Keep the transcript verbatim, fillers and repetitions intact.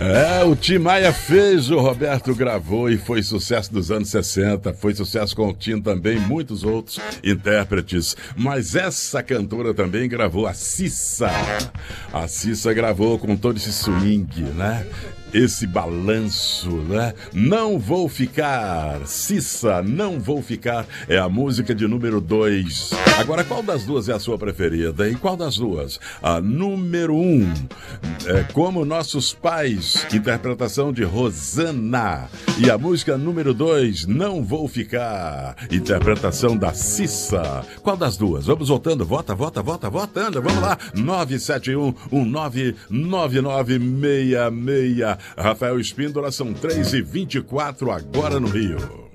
É, o Tim Maia fez, o Roberto gravou e foi sucesso dos anos sessenta, foi sucesso com o Tim também, muitos outros intérpretes, mas essa cantora também gravou, a Cissa. A Cissa gravou com todo esse swing, né? Esse balanço, né? Não vou ficar, Cissa, não vou ficar, é a música de número dois. Agora, qual das duas é a sua preferida? E qual das duas? A número um, é Como Nossos Pais, interpretação de Rosana. E a música número dois, Não Vou Ficar, interpretação da Cissa. Qual das duas? Vamos voltando, vota, vota, vota, votando, vamos lá, nove sete um, um nove nove nove seis seis. Rafael Espíndola, são três e vinte e quatro agora no Rio.